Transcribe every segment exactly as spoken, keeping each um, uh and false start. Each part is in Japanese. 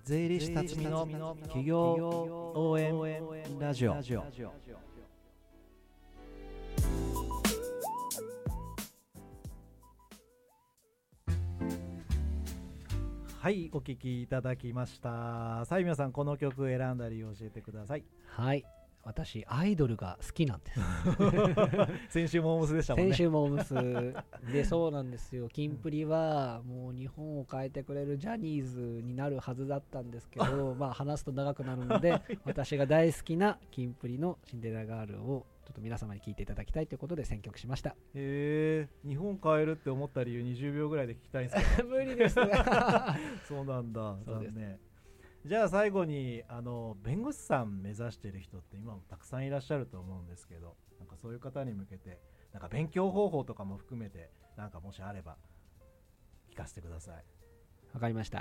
税理士辰巳の企業応援ラジオ。はい、お聴きいただきました。西宮さん、この曲選んだ理由教えてください。 はい、私アイドルが好きなんです先週もオムスでしたもんね。 先週もオムスで、そうなんですよ。キンプリはもう日本を変えてくれるジャニーズになるはずだったんですけどまあ話すと長くなるので私が大好きなキンプリのシンデレラガールをちょっと皆様に聞いていただきたいということで選曲しました。 へえ、日本変えるって思った理由にじゅうびょうぐらいで聞きたいんですけど無理ですそうなんだ。 そうですね。じゃあ最後にあの弁護士さん目指している人って今もたくさんいらっしゃると思うんですけど、なんかそういう方に向けてなんか勉強方法とかも含めてなんかもしあれば聞かせてください。 わかりました。 はい、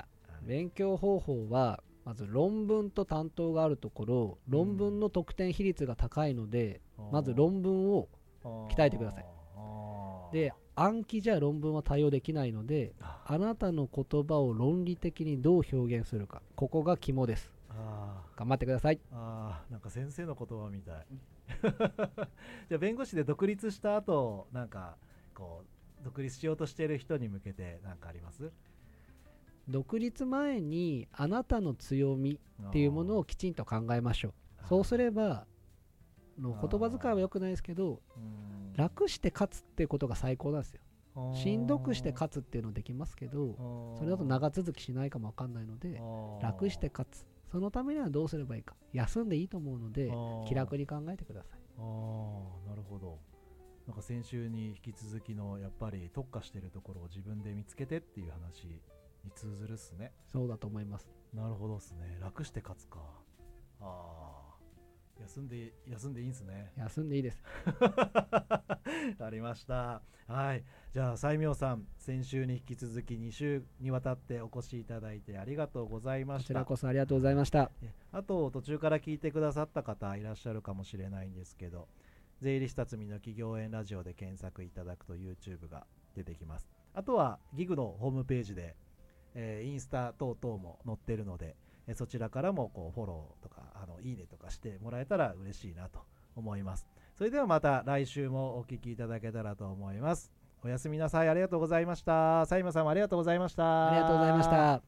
勉強方法はまず論文と担当があるところ、論文の得点比率が高いので、うん、まず論文を鍛えてください。で、暗記じゃ論文は対応できないので、あなたの言葉を論理的にどう表現するか、ここが肝です。あ、頑張ってください。 あ、なんか先生の言葉みたいじゃあ弁護士で独立した後、なんかこう独立しようとしている人に向けて何かあります？ 独立前にあなたの強みっていうものをきちんと考えましょう。そうすればの言葉遣いは良くないですけど、楽して勝つっていうことが最高なんですよ。しんどくして勝つっていうのできますけど、それだと長続きしないかも分かんないので、楽して勝つ、そのためにはどうすればいいか、休んでいいと思うので気楽に考えてください。 ああ、なるほど。なんか先週に引き続きのやっぱり特化しているところを自分で見つけてっていう話に通ずるっすね。 そうだと思います。 なるほどっすね。楽して勝つか。ああ、休んで休んでいいんすね。 休んでいいですありました。はい、じゃあ西明さん、先週に引き続きに週にわたってお越しいただいてありがとうございました。 こちらこそありがとうございました。 あと途中から聞いてくださった方いらっしゃるかもしれないんですけど、税理士辰巳の企業園ラジオで検索いただくと YouTube が出てきます。あとはギグのホームページで、えー、インスタ等々も載ってるので、えー、そちらからもこうフォローとかあのいいねとかしてもらえたら嬉しいなと思います。それではまた来週もお聞きいただけたらと思います。おやすみなさい。ありがとうございました。西馬さんもありがとうございました。 ありがとうございました。